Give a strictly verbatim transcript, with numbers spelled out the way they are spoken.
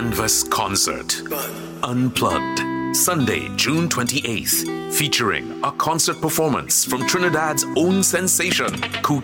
Canvas Concert. Unplugged. Sunday, June twenty-eighth. Featuring a concert performance from Trinidad's own sensation, Kool